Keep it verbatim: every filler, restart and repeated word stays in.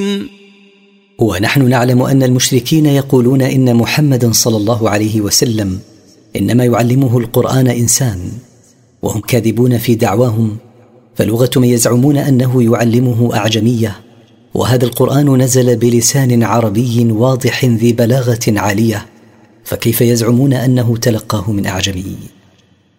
ونحن نعلم أن المشركين يقولون إن محمدا صلى الله عليه وسلم إنما يعلمه القرآن إنسان، وهم كاذبون في دعواهم، فلغة من يزعمون أنه يعلمه أعجمية، وهذا القرآن نزل بلسان عربي واضح ذي بلاغة عالية، فكيف يزعمون أنه تلقاه من أعجمي؟